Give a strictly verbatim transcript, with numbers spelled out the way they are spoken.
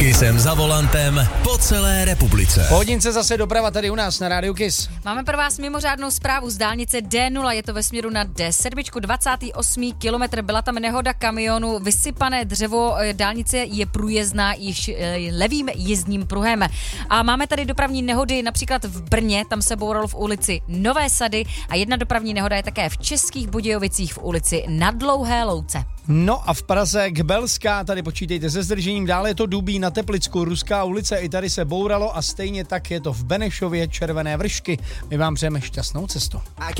Kissem za volantem po celé republice. Po hodince zase doprava tady u nás na Rádiu Kiss. Máme pro vás mimořádnou zprávu z dálnice D nula, je to ve směru na D sedm, dvacátý osmý kilometr. Byla tam nehoda kamionu, vysypané dřevo, dálnice je průjezdná již levým jízdním pruhem. A máme tady dopravní nehody například v Brně, tam se bouralo v ulici Nové Sady a jedna dopravní nehoda je také v Českých Budějovicích v ulici Na Dlouhé Louce. No a v Praze Kbelská, tady počítejte se zdržením, dále je to Dubí na Teplicku, Ruská ulice, i tady se bouralo a stejně tak je to v Benešově, Červené Vršky. My vám přejeme šťastnou cestu.